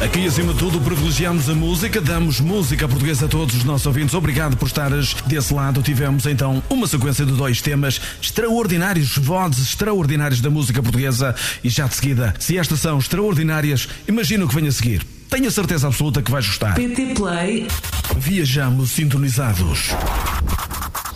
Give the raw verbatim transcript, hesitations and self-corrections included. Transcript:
Aqui, acima de tudo, privilegiamos a música, damos música portuguesa a todos os nossos ouvintes. Obrigado por estares desse lado. Tivemos, então, uma sequência de dois temas extraordinários, vozes extraordinárias da música portuguesa. E já de seguida, se estas são extraordinárias, imagina o que vem a seguir. Tenho a certeza absoluta que vais gostar. P T Play. Viajamos sintonizados.